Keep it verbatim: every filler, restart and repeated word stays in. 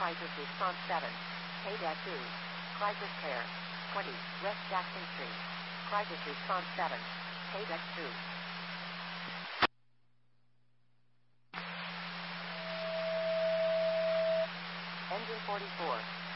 Crisis Response seven. Paydeck two. Crisis Care. twenty. West Jackson Street. Crisis Response seven. Paydeck two. Engine forty-four.